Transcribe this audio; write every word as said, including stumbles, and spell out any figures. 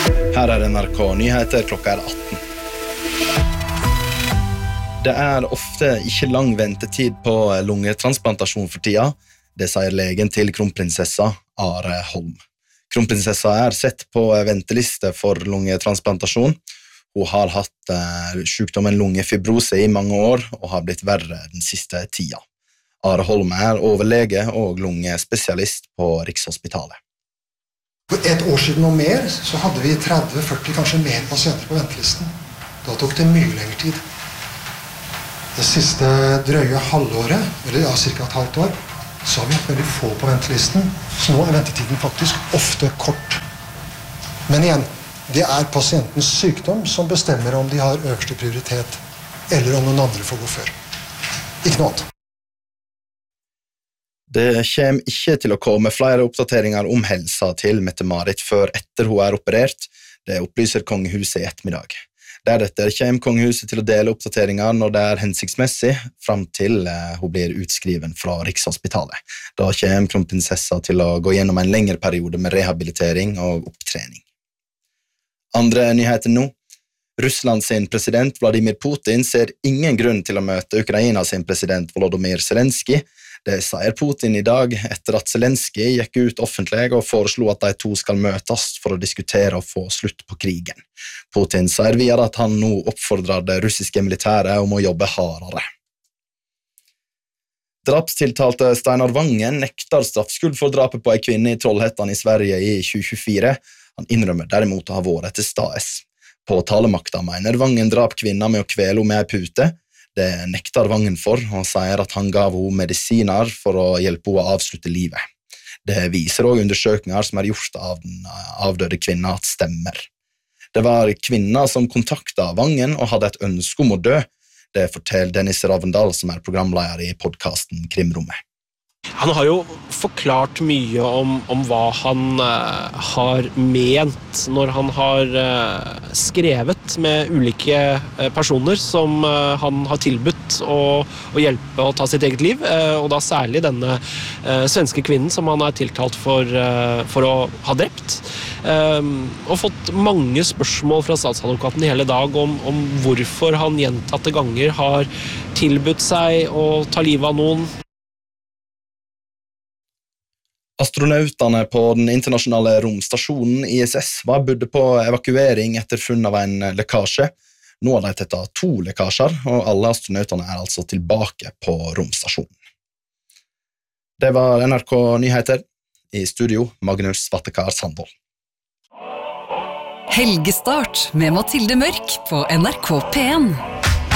Her er N R K Nyheter, klokka er atten. Det er ofte ikke lang ventetid på lungetransplantasjon for tida. Det sier legen til kronprinsessa Are Holm. Kronprinsessa er sett på venteliste for lungetransplantasjon. Hun har hatt eh, sykdommen lungefibrose i mange år og har blitt verre den siste tida. Are Holm er overlege og lungespesialist på Rikshospitalet. For et år siden og mer så hadde vi tretti førti, kanskje mer pasienter på ventelisten. Da tok det mye lengre tid. Det siste drøye halvåret, eller ja, cirka et halvt år, så har vi hatt veldig få på ventelisten, så nå er ventetiden faktisk ofte kort. Men igjen, det er pasientens sykdom som bestemmer om de har øverste prioritet, eller om noen andre får gå før. Ikke noe annet. Det kommer ikke til å komme flere oppdateringer om helsa til Mette-Marit før etter hun er operert. Det opplyser kongehuset i ettermiddag. Deretter kommer kongehuset til å dele oppdateringer når det er hensiktsmessig, frem til hun blir utskriven fra Rikshospitalet. Da kommer kronprinsessa til å gå gjennom en lengre periode med rehabilitering og opptrening. Andre nyheter nå. Russland sin president Vladimir Putin ser ingen grunn til å møte Ukraina sin president Volodymyr Zelensky. Det sier Putin i dag etter at Zelensky gikk ut offentlig og foreslo at de to skal møtes for å diskutere og få slutt på krigen. Putin sier videre at han nå oppfordrer det russiske militæret om å jobbe hardere. Drapstiltalte Steinar Vangen nekter straffskyld for drapet på en kvinne i Trollhättan i Sverige i tjue tjuefire. Han innrømmer derimot å ha vært til stades. Påtalemakta mener Vangen drap kvinna med å kvele henne med en pute. Det nekter Vangen for, og sier at han gav henne medisiner for å hjelpe henne å avslutte livet. Det viser også undersøkninger som er gjort av den avdøde kvinna at stemmer. Det var kvinna som kontaktet Vangen og hadde et ønske om å dø. Det forteller Dennis Ravendal, som er programleder i podcasten Krimrommet. Han har jo forklart mye om, om hva han uh, har ment når han har uh, skrevet med ulike uh, personer som uh, han har tilbudt å, å hjelpe å ta sitt eget liv, uh, og da særlig denne uh, svenske kvinnen som han er tiltalt for, uh, for å ha drept. Um, og fått mange spørsmål fra statsadvokaten i hele dag om, om hvorfor han gjentatte ganger har tilbudt seg å ta livet av noen. Astronautene på den internasjonale romstasjonen I S S var budde på evakuering etter funn av en lekkasje. Nå har de tettet to lekkasjer, og alle astronautene er altså tilbake på romstasjonen. Det var N R K Nyheter. I studio, Magnus Vattekar Sandvold. Helgestart med Mathilde Mørk på N R K P en.